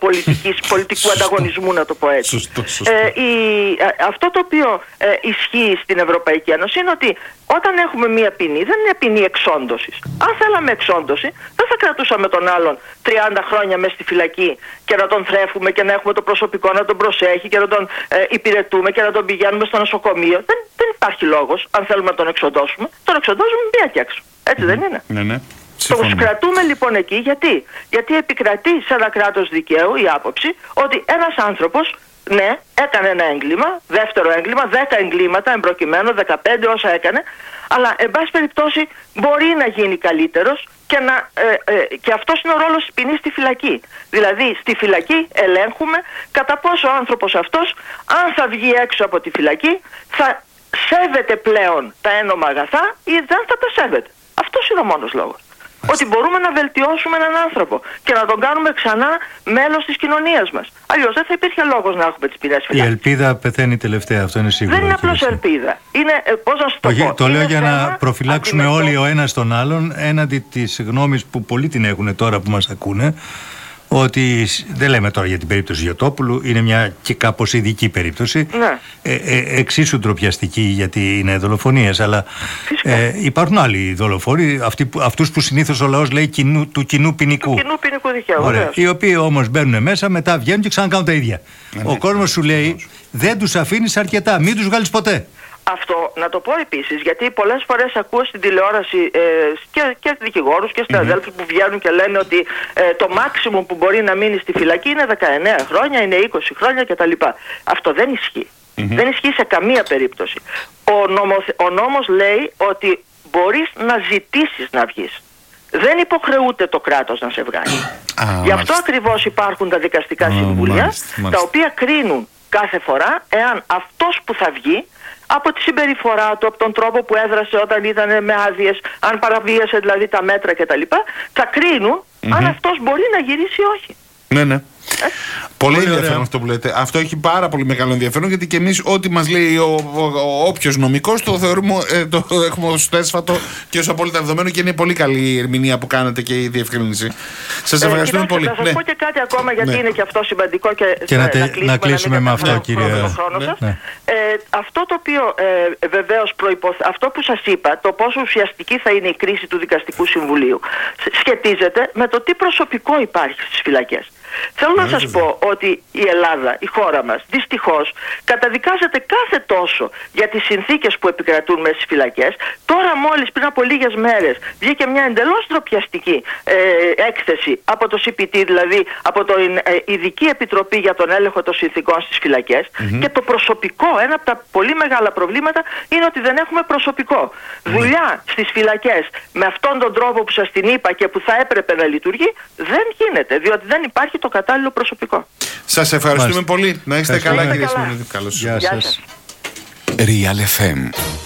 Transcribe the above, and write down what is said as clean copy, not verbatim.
πολιτικού ανταγωνισμού, να το πω έτσι. Σωστό. Αυτό το οποίο ισχύει στην Ευρωπαϊκή Ένωση είναι ότι όταν έχουμε μία ποινή, δεν είναι ποινή εξόντωσης. Αν θέλαμε εξόντωση, δεν θα κρατούσαμε τον άλλον 30 χρόνια μέσα στη φυλακή και να τον θρέφουμε και να έχουμε το προσωπικό να τον προσέχει και να τον υπηρετούμε και να τον πηγαίνουμε στο νοσοκομείο. Δεν υπάρχει λόγος, αν θέλουμε να τον εξοντώσουμε. Τον εξοντώσουμε μία και έξω. Έτσι δεν είναι? Ναι. Το κρατούμε λοιπόν εκεί γιατί επικρατεί σε ένα κράτος δικαίου η άποψη ότι ένας άνθρωπος, ναι, έκανε ένα έγκλημα, δεύτερο έγκλημα, 10 εγκλήματα εμπροκειμένου, 15 όσα έκανε, αλλά εν πάση περιπτώσει μπορεί να γίνει καλύτερος και αυτός είναι ο ρόλος της ποινής στη φυλακή. Δηλαδή στη φυλακή ελέγχουμε κατά πόσο ο άνθρωπος αυτός, αν θα βγει έξω από τη φυλακή, θα σέβεται πλέον τα ένομα αγαθά ή δεν θα τα σέβεται. Αυτός είναι ο μόνος λόγος. Ότι μπορούμε να βελτιώσουμε έναν άνθρωπο και να τον κάνουμε ξανά μέλος της κοινωνίας μας. Αλλιώς δεν θα υπήρχε λόγος να έχουμε τις ποινές φυλακής. Η ελπίδα πεθαίνει τελευταία, αυτό είναι σίγουρο. Δεν είναι απλώς ελπίδα. Είναι, πώς να σου το πω. Το λέω για να προφυλάξουμε όλοι ο ένας τον άλλον έναντι της γνώμης που πολλοί την έχουν τώρα που μας ακούνε, ότι δεν λέμε τώρα για την περίπτωση Γιωτόπουλου, είναι μια και κάπως ειδική περίπτωση, ναι. Εξίσου ντροπιαστική γιατί είναι δολοφονίες, αλλά υπάρχουν άλλοι δολοφόνοι, αυτούς που συνήθως ο λαός λέει του κοινού ποινικού. Του κοινού ποινικού δικαίου. Οι οποίοι όμως μπαίνουν μέσα, μετά βγαίνουν και ξανακάνουν τα ίδια. Ο κόσμος σου λέει δεν τους αφήνεις αρκετά, μην τους βγάλεις ποτέ. Αυτό να το πω επίσης, γιατί πολλές φορές ακούω στην τηλεόραση και δικηγόρους και συναδέλφους που βγαίνουν και λένε ότι το μάξιμο που μπορεί να μείνει στη φυλακή είναι 19 χρόνια, είναι 20 χρόνια κτλ. Αυτό δεν ισχύει. Δεν ισχύει σε καμία περίπτωση. Ο νόμος λέει ότι μπορείς να ζητήσεις να βγεις. Δεν υποχρεούται το κράτος να σε βγάλει. Γι' αυτό ακριβώς υπάρχουν τα δικαστικά συμβούλια, τα οποία κρίνουν κάθε φορά εάν αυτός που θα βγει, από τη συμπεριφορά του, από τον τρόπο που έδρασε όταν ήταν με άδειες, αν παραβίασε δηλαδή τα μέτρα κτλ, θα κρίνουν αν αυτός μπορεί να γυρίσει ή όχι. Ναι. Πολύ ενδιαφέρον αυτό που λέτε. Αυτό έχει πάρα πολύ μεγάλο ενδιαφέρον, γιατί και εμείς ό,τι μας λέει όποιος νομικός το θεωρούμε, το έχουμε ως έσφατο και ως απόλυτα δεδομένο, και είναι πολύ καλή η ερμηνεία που κάνετε και η διευκρίνηση. Σας ευχαριστούμε πολύ. Θα σας πω και κάτι ακόμα, γιατί είναι και αυτό σημαντικό και να κλείσουμε με αυτό, κύριε. Αυτό το οποίο βεβαίως αυτό που σας είπα, το πόσο ουσιαστική θα είναι η κρίση του Δικαστικού Συμβουλίου, σχετίζεται με το τι προσωπικό υπάρχει στις φυλακές. Θέλω να σας πω ότι η Ελλάδα, η χώρα μας, δυστυχώς καταδικάζεται κάθε τόσο για τις συνθήκες που επικρατούν μέσα στις φυλακές. Τώρα μόλις πριν από λίγες μέρες βγήκε μια εντελώς ντροπιαστική έκθεση από το CPT, δηλαδή από την Ειδική Επιτροπή για τον Έλεγχο των Συνθήκων στις φυλακές, και το προσωπικό, ένα από τα πολύ μεγάλα προβλήματα είναι ότι δεν έχουμε προσωπικό. Δουλειά στις φυλακές με αυτόν τον τρόπο που σας την είπα και που θα έπρεπε να λειτουργεί δεν γίνεται, διότι δεν υπάρχει το κατάλληλο προσωπικό. Σας ευχαριστούμε πολύ. Να είστε καλά, κύριε Σιμονίδη. Γεια σας. Real FM